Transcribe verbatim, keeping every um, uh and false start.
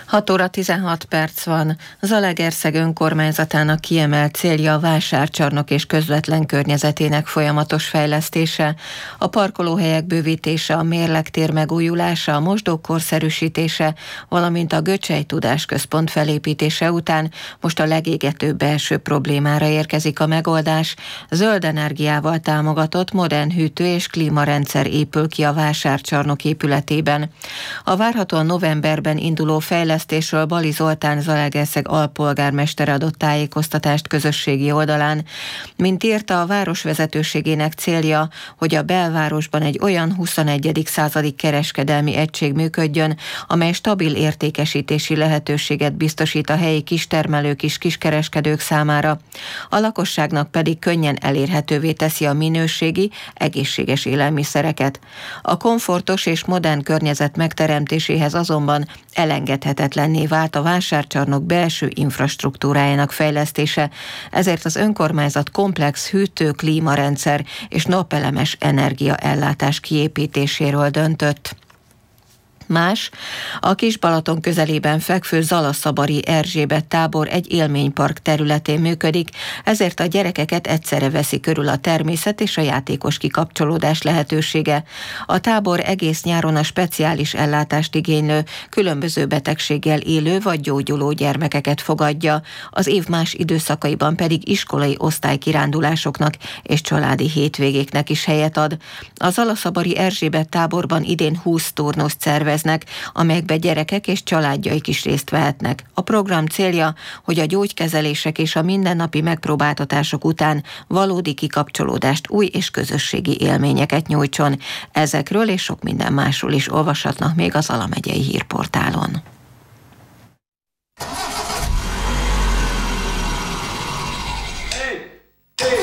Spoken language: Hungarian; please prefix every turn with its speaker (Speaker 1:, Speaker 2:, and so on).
Speaker 1: hat óra tizenhat perc van. Zalaegerszeg önkormányzatának kiemelt célja a vásárcsarnok és közvetlen környezetének folyamatos fejlesztése, a parkolóhelyek bővítése, a mérlegtér megújulása, a mosdók korszerűsítése, valamint a Göcsej Tudásközpont felépítése után most a legégetőbb belső problémára érkezik a megoldás. Zöld energiával támogatott modern hűtő- és klímarendszer épül ki a vásárcsarnok épületében. A várhatóan novemberben induló fejlesztésről Bali Zoltán Zalaegerszeg alpolgármester adott tájékoztatást közösségi oldalán. Mint írta, a város vezetőségének célja, hogy a belvárosban egy olyan huszonegyedik századi kereskedelmi egység működjön, amely stabil értékesítési lehetőséget biztosít a helyi kistermelők és kiskereskedők számára. A lakosságnak pedig könnyen elérhetővé teszi a minőségi, egészséges élelmiszereket. A komfortos és modern környezet megteremtéséhez azonban elengedhetetlenné vált a vásárcsarnok belső infrastruktúrájának fejlesztése, ezért az önkormányzat komplex hűtő, klímarendszer és napelemes energiaellátás kiépítéséről döntött. Más, a Kis-Balaton közelében fekvő Zalaszabari Erzsébet tábor egy élménypark területén működik, ezért a gyerekeket egyszerre veszi körül a természet és a játékos kikapcsolódás lehetősége. A tábor egész nyáron a speciális ellátást igénylő, különböző betegséggel élő vagy gyógyuló gyermekeket fogadja, az év más időszakaiban pedig iskolai osztálykirándulásoknak és családi hétvégéknek is helyet ad. A Zalaszabari Erzsébet táborban idén húsz turnuszt szervez, amelyekbe gyerekek és családjaik is részt vehetnek. A program célja, hogy a gyógykezelések és a mindennapi megpróbáltatások után valódi kikapcsolódást, új és közösségi élményeket nyújtson. Ezekről és sok minden másról is olvashatnak még az Zala megyei hírportálon.